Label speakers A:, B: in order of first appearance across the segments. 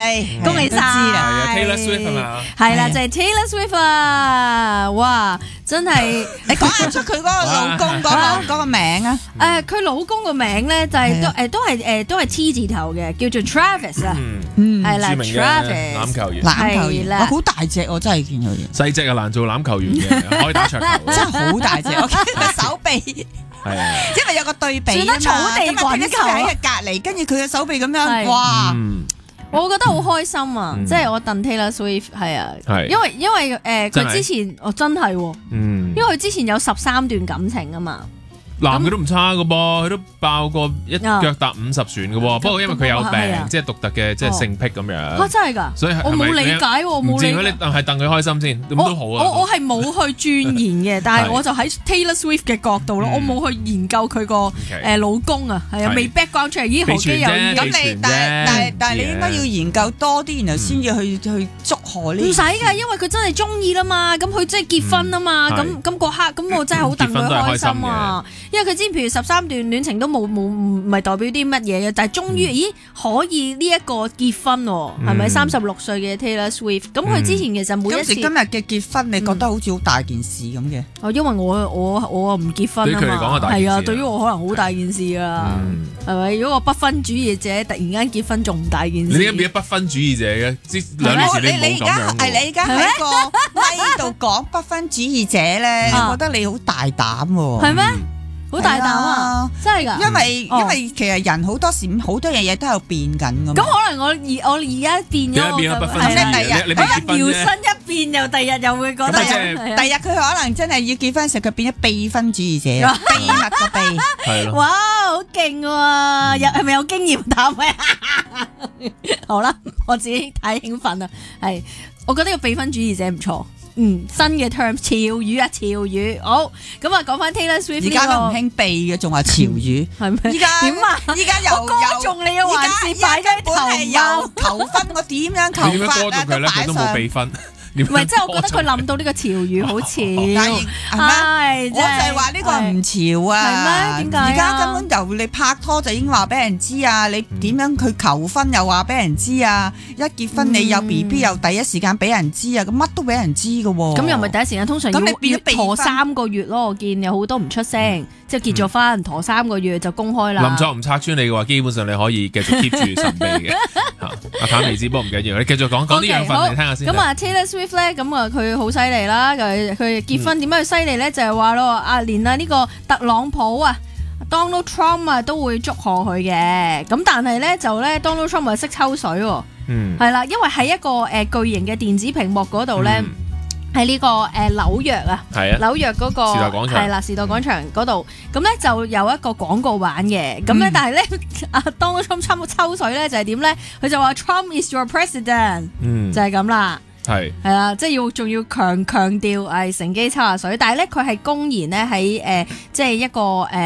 A: 恭喜晒！
B: 係啊 ，Taylor Swift 係嘛？
A: 係啦，就係 Taylor Swift 啊！哇，真係
C: 你講下出佢嗰個老公嗰個名啊？
A: 佢老公個名咧就係都係 T 字頭嘅，叫做 Travis 啊，係啦
B: 著名嘅
A: ，Travis
B: 籃球員，
C: 籃球員，
A: 係啦
C: 哇，好大隻我真係見佢，
B: 細隻啊難做籃球員嘅，可以打桌球。
C: 真係好大隻，我見佢手臂。
B: 係啊，
C: 因為有個對比啊嘛，
A: 算得草地滾球
C: 喺佢隔離，跟住佢嘅手臂咁樣，
A: 係
C: 哇！
A: 我覺得好開心啊！即係我戥 Taylor Swift 係啊，因為佢之前真係，因為佢之前有13段感情啊嘛。
B: 男嘅都唔差嘅噃，佢都爆過一腳踏50船嘅喎。不過因為佢有病，即係獨特嘅即係性癖咁樣。
A: 嚇真係㗎！
B: 所以
A: 我冇理解喎，冇理解。
B: 你係戥佢開心先，咁都好啊。
A: 我係冇去鑽研嘅，但係我就喺 Taylor Swift 嘅角度咯，我冇去研究佢個老公啊，係啊，未 background 出嚟，咦何基有
C: 咁你但係你應該要研究多啲，然後先至去祝賀呢？
A: 唔使㗎，因為佢真係中意啦嘛，咁佢真係結婚啊嘛，咁嗰刻咁我真係好戥佢開心啊！因為佢之前譬如13段戀情都唔係代表啲乜嘢嘅，但係終於咦可以呢一個結婚喎，係咪36歲嘅 Taylor Swift？咁佢之前其實每一次
C: 今日嘅結婚，你覺得好似好大件事咁嘅？
A: 因為我唔結婚啊嘛，係啊，對於我可能好大件事啊，係咪？如果個不婚主義者突然間結婚，仲唔大件事？
B: 你點解變咗不婚主義者嘅？兩年前你冇咁樣。
C: 你而家喺個咪度講不婚主義者咧，我覺得你好大膽喎。
A: 係咩？好大膽啊！真係㗎，
C: 因為其實人好多時好多嘢都有變緊㗎嘛。
A: 咁可能我而家變咗，
B: 變咗不婚主義者，你
A: 搖身一變又第日又會覺得，
C: 第日佢可能真係要結婚時，佢變咗秘婚主義者，秘密個秘。
B: 係咯。
A: 哇，好勁喎！係咪有經驗談啊？好啦，我自己太興奮啦。係，我覺得個秘婚主義者唔錯。新嘅 term 潮語啊，潮語好咁啊，講翻 Taylor Swift
C: 而家都唔興避嘅，仲話潮語
A: 係咩？
C: 依家
A: 點啊？
C: 依家又
A: 歌頌你嘅環節擺喺頭
C: 又求婚，我點樣求婚啊？
B: 佢咧佢都冇備婚。
A: 唔係，即係我覺得佢諗到呢個潮語好潮，
C: 係我就係話呢個唔潮啊！
A: 係咩？點解？
C: 而家根本由你拍拖就已經話俾人知啊！你點樣佢求婚又話俾人知啊！一結婚你有 BB 又第一時間俾人知啊！咁乜都俾人知㗎喎。
A: 咁又唔係第一時間，通常要拖3個月咯。我見有好多唔出聲，即係結咗婚拖3個月就公開啦。
B: 林作唔拆穿你嘅話，基本上你可以繼續 keep 住神秘嘅。阿坦尼斯波唔緊要，你繼續講啲養分嚟聽下先。
A: 咁啊 Taylor Swift 咧，咁啊佢好犀利啦！佢結婚點解佢犀利咧？就係話咯，連呢個特朗普啊 Donald Trump 啊都會祝賀佢嘅。咁但係咧就咧 Donald Trump 係識抽水喎。係啦，因為喺一個巨型嘅電子屏幕嗰度咧。喺呢個紐約啊，紐約嗰個
B: 時代廣場
A: 係啦，時代廣場嗰度，咁咧就有一個廣告版嘅，咁咧但係咧Donald Trump 抽水咧就係點咧？佢就話 Trump is your president，就係咁啦。係啦，即係仲要強調乘機抽下水，但係咧佢係公然咧喺即係一個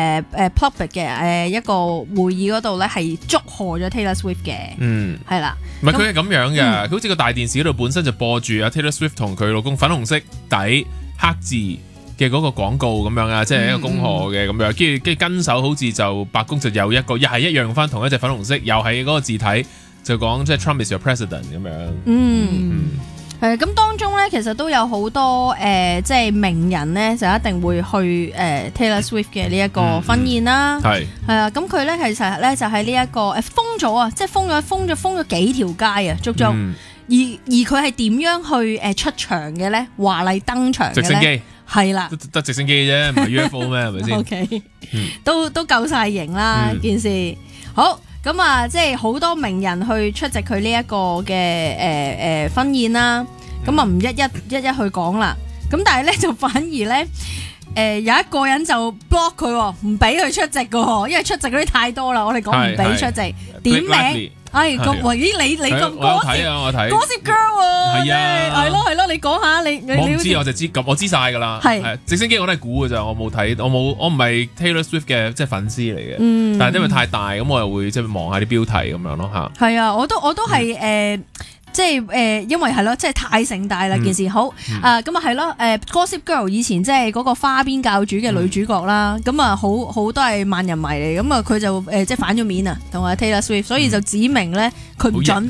A: public 嘅一個會議嗰度咧係祝賀咗 Taylor Swift 嘅，係啦。
B: 唔係佢係咁樣嘅，佢好似個大電視嗰度本身就播住阿 Taylor Swift 同佢老公粉紅色底黑字嘅嗰個廣告咁樣啊，即係一個恭賀嘅咁樣，跟住跟手好似就白宮就有一個又係一樣用翻同一隻粉紅色，又係嗰個字體就講即係 Trump is your president 咁樣。
A: 咁當中咧，其實都有好多即係名人咧，就一定會去Taylor Swift 嘅呢一個婚宴啦。係啊，咁佢咧其實咧就喺呢一個封咗啊，即係封咗幾條街啊，足足。而佢係點樣去出場嘅咧？華麗登場嘅咧？直升機係啦，
B: 得直升機啫，唔係 UFO 咩？係咪先
A: ？OK，都夠晒型啦件事。好。咁啊，即係好多名人去出席佢呢一個嘅婚宴啦。咁啊，唔一一去講啦。咁但係咧，就反而咧，有一個人就 block 佢，唔俾佢出席嘅，因為出席嗰啲太多啦。我哋講唔俾出席，點名。咁咦？你咁
B: 我睇啊，我睇
A: Gossip Girl 喎，係啊，係咯，你講下你
B: 我唔知，我就知咁，我知晒噶啦。係直升機我都係估嘅咋，我冇睇，我唔係 Taylor Swift 嘅即係粉絲嚟嘅。但係因為太大，咁我又會即係望下啲標題咁樣咯嚇。係
A: 啊，我都係即係因為係咯，即係太盛大啦件事。好咁啊係咯，Gossip Girl 以前即係嗰個花邊教主嘅女主角啦，咁啊好多係萬人迷嚟，咁啊佢就即係反咗面啊，同阿 Taylor Swift，所以就指明咧佢唔準。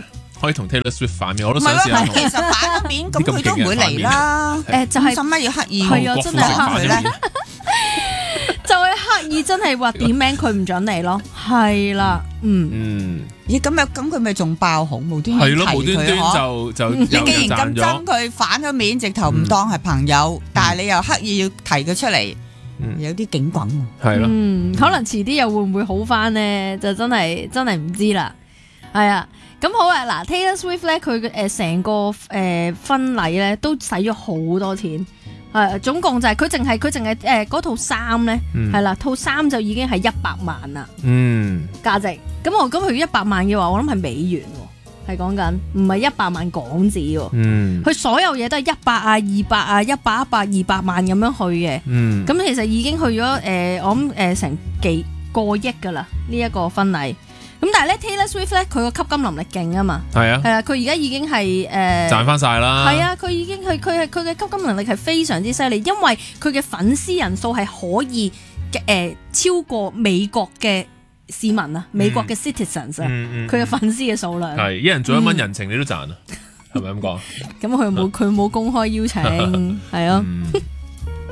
B: 可以同 Taylor Swift 反面，我都想試下同。
C: 其實反咗面，咁佢都唔會嚟啦。
A: 就係
C: 使乜要刻意
A: 係啊，真係
C: 佢咧？
A: 就係刻意真係話點名佢唔準嚟咯，係啦，
C: 咦咁佢咪仲爆紅，無端
B: 係咯，無端
C: 端
B: 就
C: 你既然咁憎佢，反咗面，直頭唔當係朋友，但係你又刻意要提佢出嚟，有啲警棍喎。
B: 係咯，
A: 可能遲啲又會唔會好翻呢？就真係唔知啦。係啊，咁好啊，嗱 Taylor Swift 咧，佢嘅成個婚禮咧都使咗好多錢。總共就係佢淨係嗰套衫咧，係啦，套衫就已經係100萬啦，價值。咁佢100萬嘅話，我諗係美元，係講緊唔係100萬港紙。佢所有嘢都係100啊、200啊、100、100、200萬咁樣去嘅。咁其實已經去咗我諗成幾個億噶啦呢一個婚禮。咁但係咧 Taylor Swift 咧，佢個吸金能力勁啊嘛，係啊，佢而家已經係
B: 賺翻晒啦，
A: 係啊，佢已經佢嘅吸金能力係非常之犀利，因為佢嘅粉絲人數係可以超過美國嘅市民啊，美國嘅 citizens 啊，佢嘅粉絲嘅數量
B: 係一人做1蚊人情你都賺啊，係咪咁講？
A: 咁佢冇公開邀請，係咯。